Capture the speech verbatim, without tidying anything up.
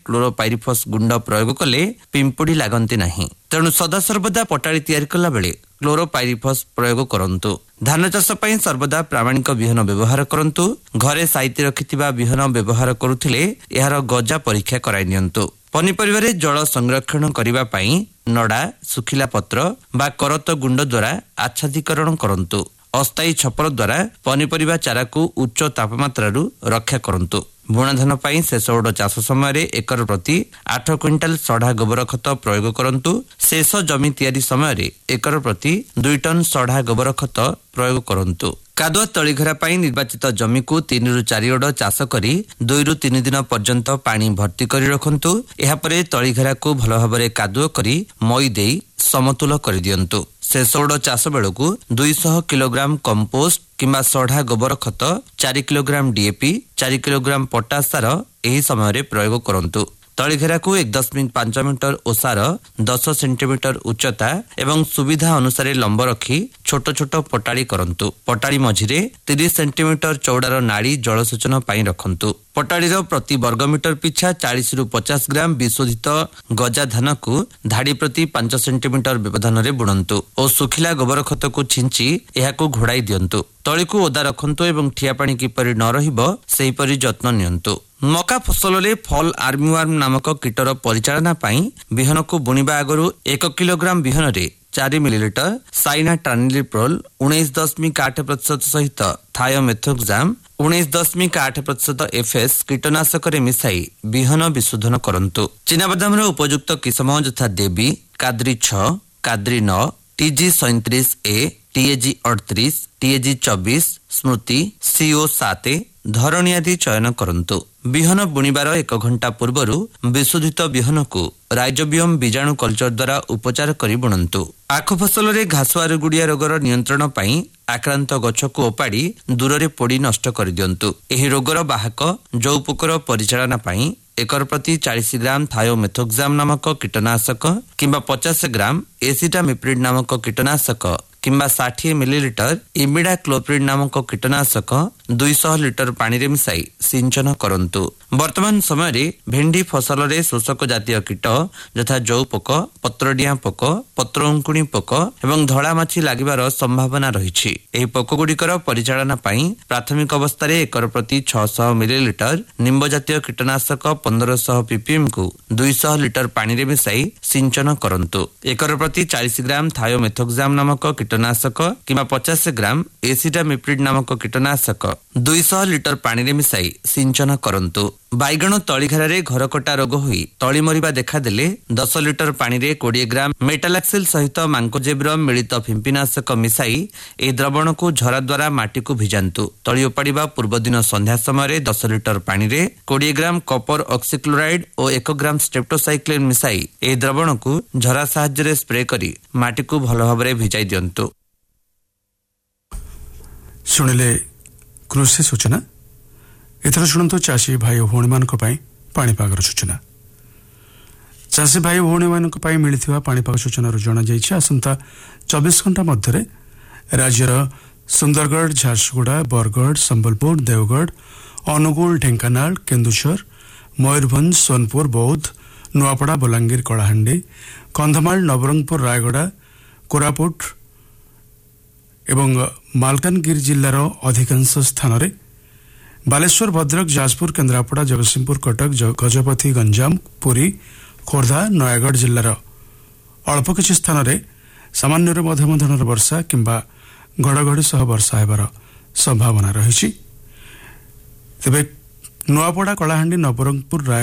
Chlorpyrifos ଗୁଣ୍ଡ ପ୍ରୟୋଗ କଲେ ପିମ୍ପୁଡ଼ି ଲାଗନ୍ତି ନାହିଁ। ତେଣୁ ସଦାସର୍ବଦା ପଟାଳି ତିଆରି କଲା ବେଳେ କ୍ଲୋରୋପାଇରିଫସ୍ ପ୍ରୟୋଗ କରନ୍ତୁ। ଧାନ ଚାଷ ପାଇଁ ସର୍ବଦା ପ୍ରାମାଣିକ ବିହନ ବ୍ୟବହାର କରନ୍ତୁ। ଘରେ ସାଇତି ରଖିଥିବା ବିହନ ବ୍ୟବହାର କରୁଥିଲେ ଏହାର ଗଜା ପରୀକ୍ଷା କରାଇ ନିଅନ୍ତୁ। ପନିପରିବାରେ ଜଳ ସଂରକ୍ଷଣ କରିବା ପାଇଁ ନଡ଼ା, ଶୁଖିଲା ପତ୍ର ବା କରତ ଗୁଣ୍ଡ ଦ୍ୱାରା ଆଚ୍ଛାଦିକରଣ କରନ୍ତୁ। ଅସ୍ଥାୟୀ ଛପର ଦ୍ୱାରା ପନିପରିବା ଚାରାକୁ ଉଚ୍ଚ ତାପମାତ୍ରାରୁ ରକ୍ଷା କରନ୍ତୁ। ବୁଣାଧାନ ପାଇଁ ଶେଷ ଓଡ଼ ଚାଷ ସମୟରେ ଏକର ପ୍ରତି ଆଠ କ୍ୱିଣ୍ଟାଲ ସଢ଼ା ଗୋବର ଖତ ପ୍ରୟୋଗ କରନ୍ତୁ। ଶେଷ ଜମି ତିଆରି ସମୟରେ ଏକର ପ୍ରତି ଦୁଇ ଟନ୍ ସଢ଼ା ଗୋବର ଖତ ପ୍ରୟୋଗ କରନ୍ତୁ। କାଦୁଆ ତଳିଘେରା ପାଇଁ ନିର୍ବାଚିତ ଜମିକୁ ତିନିରୁ ଚାରି ଓଡ଼ ଚାଷ କରି ଦୁଇରୁ ତିନି ଦିନ ପର୍ଯ୍ୟନ୍ତ ପାଣି ଭର୍ତ୍ତି କରି ରଖନ୍ତୁ। ଏହାପରେ ତଳିଘେରାକୁ ଭଲ ଭାବରେ କାଦୁଅ କରି ମଇ ଦେଇ ସମତୁଲ କରିଦିଅନ୍ତୁ। ଶେଷ ଓଡ଼ ଚାଷ ବେଳକୁ ଦୁଇଶହ କିଲୋଗ୍ରାମ କମ୍ପୋଷ୍ଟ କିମ୍ବା ସଢ଼ା ଗୋବର ଖତ, ଚାରି କିଲୋଗ୍ରାମ ଡିଏପି, ଚାରି କିଲୋଗ୍ରାମ ପଟାସ ସାର ଏହି ସମୟରେ ପ୍ରୟୋଗ କରନ୍ତୁ। ତଳିଘେରାକୁ ଏକ ଦଶମିକ ପାଞ୍ଚ ମିଟର ଓସାର, ଦଶ ସେଣ୍ଟିମିଟର ଉଚ୍ଚତା ଏବଂ ସୁବିଧା ଅନୁସାରେ ଲମ୍ବ ରଖି ଛୋଟ ଛୋଟ ପଟାଳି କରନ୍ତୁ। ପଟାଳି ମଝିରେ ତିରିଶ ସେଣ୍ଟିମିଟର ଚଉଡ଼ାର ନାଳି ଜଳସେଚନ ପାଇଁ ରଖନ୍ତୁ। ପଟାଳିର ପ୍ରତି ବର୍ଗମିଟର ପିଛା ଚାଳିଶରୁ ପଚାଶ ଗ୍ରାମ ବିଶୋଧିତ ଗଜା ଧାନକୁ ଧାଡ଼ି ପ୍ରତି ପାଞ୍ଚ ସେଣ୍ଟିମିଟର ବ୍ୟବଧାନରେ ବୁଣନ୍ତୁ ଓ ଶୁଖିଲା ଗୋବର ଖତକୁ ଛିଞ୍ଚି ଏହାକୁ ଘୋଡ଼ାଇ ଦିଅନ୍ତୁ। ତଳିକୁ ଓଦା ରଖନ୍ତୁ ଏବଂ ଠିଆ ପାଣି କିପରି ନ ରହିବ ସେହିପରି ଯତ୍ନ ନିଅନ୍ତୁ। ମକା ଫସଲରେ ଫଲ ଆର୍ମିୱାର୍ମ ନାମକ କୀଟର ପରିଚାଳନା ପାଇଁ ବିହନକୁ ବୁଣିବା ଆଗରୁ ଏକ କିଲୋଗ୍ରାମ ବିହନରେ ଚାରି ମିଲିଲିଟର ସାଇନା ଟ୍ରାନିଲିପ୍ରୋଲ, ଉଣେଇଶ ଦଶମିକ ଆଠ ପ୍ରତିଶତ ସହିତ ଥାୟୋମେଥୋକ୍ସାମ, ଉଣେଇଶ ଦଶମିକ ଆଠ ପ୍ରତିଶତ ଏଫଏସ୍ କୀଟନାଶକରେ ମିଶାଇ ବିହନ ବିଶୋଧନ କରନ୍ତୁ। ଚିନାବାଦାମର ଉପଯୁକ୍ତ କିସମ ଯଥା ଦେବୀ, କାଦ୍ରି ଛଅ, କାଦ୍ରି ନଅ, ଟିଜି ସଇଁତିରିଶ ଏ, ଟିଏଜି ଅଠତିରିଶ, ଟିଏଜି ଚବିଶ, ସ୍ମୃତି, ସିଓ ସାତ, ଧରଣୀ ଆଦି ଚୟନ କରନ୍ତୁ। ବିହନ ବୁଣିବାର ଏକ ଘଣ୍ଟା ପୂର୍ବରୁ ବିଶୋଧିତ ବିହନକୁ ରାଇଜୋବିୟମ ବୀଜାଣୁ କଲଚର ଦ୍ୱାରା ଉପଚାର କରି ବୁଣନ୍ତୁ। ଆଖୁ ଫସଲରେ ଘାସୁଆରଗୁଡିଆ ରୋଗର ନିୟନ୍ତ୍ରଣ ପାଇଁ ଆକ୍ରାନ୍ତ ଗଛକୁ ଓପାଡ଼ି ଦୂରରେ ପୋଡ଼ି ନଷ୍ଟ କରିଦିଅନ୍ତୁ। ଏହି ରୋଗର ବାହକ ଜଉପୋକର ପରିଚାଳନା ପାଇଁ ଏକର ପ୍ରତି ଚାଳିଶ ଗ୍ରାମ ଥାୟୋମେଥୋକ୍ସାମ ନାମକ କୀଟନାଶକ କିମ୍ବା ପଚାଶ ଗ୍ରାମ ଏସିଟାମିପ୍ରିଡ୍ ନାମକ କୀଟନାଶକ କିମ୍ବା ଷାଠିଏ ମିଲିଲିଟର ଇମିଡା କ୍ଲୋପ୍ରିଡ୍ ନାମକ କୀଟନାଶକ ଦୁଇଶହ ଲିଟର ପାଣିରେ ମିଶାଇ ସିଞ୍ଚନ କରନ୍ତୁ। ବର୍ତ୍ତମାନ ସମୟରେ ଭେଣ୍ଡି ଫସଲରେ ଶୋଷକ ଜାତୀୟ କୀଟ ଯଥା ଜଉପୋକ, ପତ୍ରଡିଆଁ ପୋକ, ପତ୍ର ଅଙ୍କୁଣି ପୋକ ଏବଂ ଧଳା ମାଛି ଲାଗିବାର ସମ୍ଭାବନା ରହିଛି। ଏହି ପୋକଗୁଡ଼ିକର ପରିଚାଳନା ପାଇଁ ପ୍ରାଥମିକ ଅବସ୍ଥାରେ ଏକର ପ୍ରତି ଛଅଶହ ମିଲିଲିଟର ନିମ୍ବ ଜାତୀୟ କୀଟନାଶକ ପନ୍ଦରଶହ ପିପିଏମ୍ କୁ ଦୁଇଶହ ଲିଟର ପାଣିରେ ମିଶାଇ ସିଞ୍ଚନ କରନ୍ତୁ। ଏକର ପ୍ରତି ଚାଳିଶ ଗ୍ରାମ ଥାୟୋମେଥୋକ୍ସାମ ନାମକ କୀଟନାଶକ କିମ୍ବା ପଚାଶ ଗ୍ରାମ ଏସିଟାମିପ୍ରିଡ୍ ନାମକ କୀଟନାଶକ ଦୁଇଶହ ଲିଟର ପାଣିରେ ମିଶାଇ ସିଞ୍ଚନ କରନ୍ତୁ। ବାଇଗଣ ତଳିଘେରାରେ ଘରକଟା ରୋଗ ହୋଇ ତଳି ମରିବା ଦେଖାଦେଲେ ଦଶ ଲିଟର ପାଣିରେ କୋଡ଼ିଏ ଗ୍ରାମ ମେଟାଲାକ୍ସିଲ ସହିତ ମାଙ୍କୋଜେବ୍ର ମିଳିତ ଫିମ୍ପିନାଶକ ମିଶାଇ ଏହି ଦ୍ରବଣକୁ ଝରା ଦ୍ୱାରା ମାଟିକୁ ଭିଜାନ୍ତୁ। ତଳି ଓପାଡ଼ିବା ପୂର୍ବଦିନ ସନ୍ଧ୍ୟା ସମୟରେ ଦଶ ଲିଟର ପାଣିରେ କୋଡ଼ିଏ ଗ୍ରାମ କପର ଅକ୍ସିକ୍ଲୋରାଇଡ୍ ଓ ଏକ ଗ୍ରାମ ଷ୍ଟ୍ରେପ୍ଟୋସାଇକ୍ଲିନ୍ ମିଶାଇ ଏହି ଦ୍ରବଣକୁ ଝରା ସାହାଯ୍ୟରେ ସ୍ପ୍ରେ କରି ମାଟିକୁ ଭଲ ଭାବରେ ଭିଜାଇ ଦିଅନ୍ତୁ। ଶୁଣିଲେ କୃଷି ସୂଚନା। ଏଥର ଶୁଣନ୍ତୁ ଚାଷୀ ଭାଇ ଓ ଭଉଣୀମାନଙ୍କ ପାଇଁ ପାଣିପାଗର ସୂଚନା। ଚାଷୀ ଭାଇ ଓ ଭଉଣୀମାନଙ୍କ ପାଇଁ ମିଳିଥିବା ପାଣିପାଗ ସୂଚନାରୁ ଜଣାଯାଇଛି ଆସନ୍ତା ଚବିଶ ଘଣ୍ଟା ମଧ୍ୟରେ ରାଜ୍ୟର ସୁନ୍ଦରଗଡ଼, ଝାରସୁଗୁଡ଼ା, ବରଗଡ଼, ସମ୍ବଲପୁର, ଦେଓଗଡ଼, ଅନୁଗୁଳ, ଢେଙ୍କାନାଳ, କେନ୍ଦୁଝର, ମୟୂରଭଞ୍ଜ, ସୋନପୁର, ବୌଦ୍ଧ, ନୂଆପଡ଼ା, ବଲାଙ୍ଗୀର, କଳାହାଣ୍ଡି, କନ୍ଧମାଳ, ନବରଙ୍ଗପୁର, ରାୟଗଡ଼ା, କୋରାପୁଟ ଏବଂ ମାଲକାନଗିରି ଜିଲ୍ଲାର ଅଧିକାଂଶ ସ୍ଥାନରେ, ବାଲେଶ୍ୱର, ଭଦ୍ରକ, ଯାଜପୁର, କେନ୍ଦ୍ରାପଡ଼ା, ଜଗତସିଂହପୁର, କଟକ, ଗଜପତି, ଗଞ୍ଜାମ, ପୁରୀ, ଖୋର୍ଦ୍ଧା, ନୟାଗଡ଼ ଜିଲ୍ଲାର ଅଳ୍ପ କିଛି ସ୍ଥାନରେ ସାମାନ୍ୟରୁ ମଧ୍ୟମ ଧରଣର ବର୍ଷା କିମ୍ବା ଘଡ଼ଘଡ଼ି ସହ ବର୍ଷା ହେବାର ସମ୍ଭାବନା ରହିଛି। ତେବେ ନୂଆପଡ଼ା, କଳାହାଣ୍ଡି, ନବରଙ୍ଗପୁର,